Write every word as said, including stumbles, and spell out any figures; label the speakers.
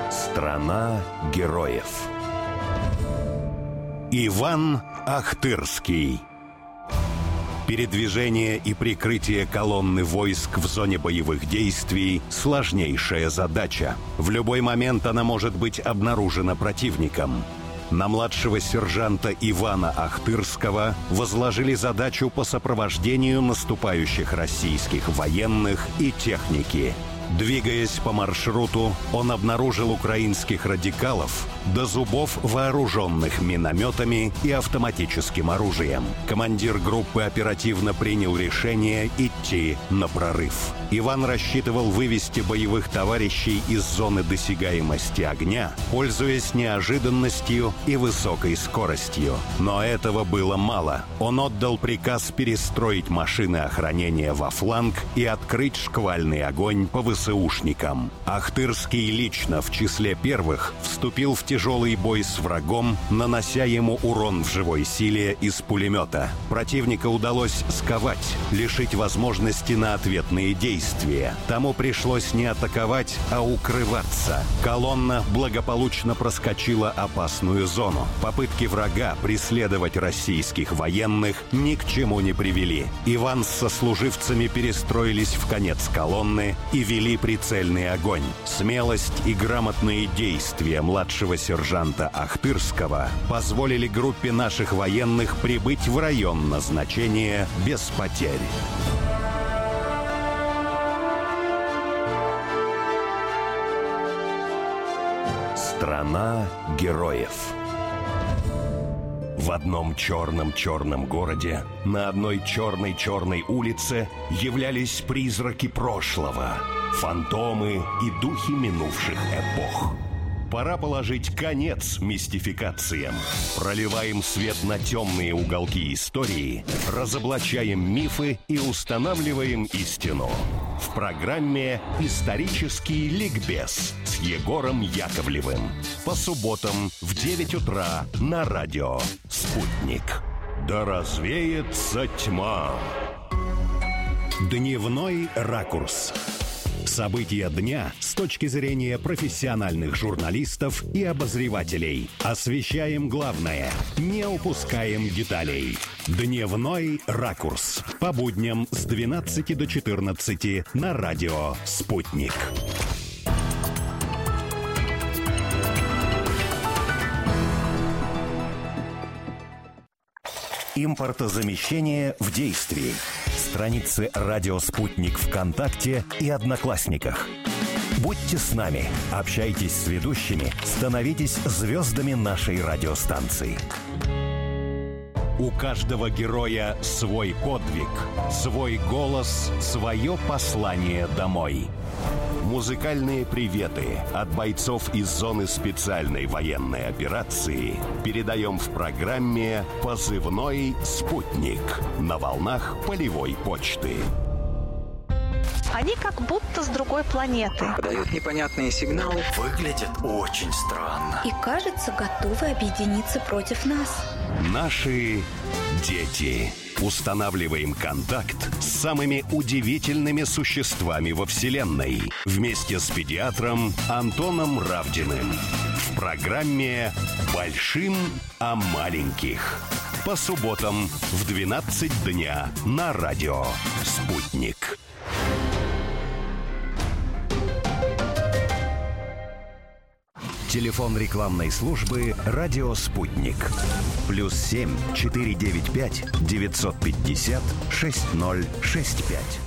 Speaker 1: Страна героев. Иван Ахтырский. Передвижение и прикрытие колонны войск в зоне боевых действий – сложнейшая задача. В любой момент она может быть обнаружена противником. На младшего сержанта Ивана Ахтырского возложили задачу по сопровождению наступающих российских военных и техники. Двигаясь по маршруту, он обнаружил украинских радикалов до зубов, вооруженных минометами и автоматическим оружием. Командир группы оперативно принял решение идти на прорыв. Иван рассчитывал вывести боевых товарищей из зоны досягаемости огня, пользуясь неожиданностью и высокой скоростью. Но этого было мало. Он отдал приказ перестроить машины охранения во фланг и открыть шквальный огонь по ВСУшникам. Ахтырский лично в числе первых вступил в тяжелый бой с врагом, нанося ему урон в живой силе из пулемета. Противника удалось сковать, лишить возможности на ответные действия. Тому пришлось не атаковать, а укрываться. Колонна благополучно проскочила опасную зону. Попытки врага преследовать российских военных ни к чему не привели. Иван с сослуживцами перестроились в конец колонны и вели прицельный огонь. Смелость и грамотные действия младшего сержанта Ахтырского позволили группе наших военных прибыть в район назначения без потерь. Страна героев. В одном черном-черном городе на одной черной-черной улице являлись призраки прошлого, фантомы и духи минувших эпох. Пора положить конец мистификациям. Проливаем свет на темные уголки истории, разоблачаем мифы и устанавливаем истину. В программе «Исторический ликбез» с Егором Яковлевым. По субботам в девять утра на радио «Спутник». Да развеется тьма. Дневной ракурс. События дня с точки зрения профессиональных журналистов и обозревателей. Освещаем главное, не упускаем деталей. Дневной ракурс. По будням с двенадцати до четырнадцати на радио «Спутник». Импортозамещение в действии. Страницы «Радио Спутник» ВКонтакте и Одноклассниках. Будьте с нами, общайтесь с ведущими, становитесь звездами нашей радиостанции. У каждого героя свой подвиг, свой голос, свое послание домой. Музыкальные приветы от бойцов из зоны специальной военной операции передаем в программе «Позывной спутник» на волнах полевой почты.
Speaker 2: Они как будто с другой планеты.
Speaker 3: Подают непонятные сигналы.
Speaker 4: Выглядят очень странно.
Speaker 5: И, кажется, готовы объединиться против нас.
Speaker 1: Наши дети. Устанавливаем контакт с самыми удивительными существами во Вселенной. Вместе с педиатром Антоном Равдиным. В программе «Большим о маленьких». По субботам в двенадцать дня на радио «Спутник». Телефон рекламной службы «Радио Спутник». Плюс семь четыре девять пять девятьсот пятьдесят шесть ноль шесть пять.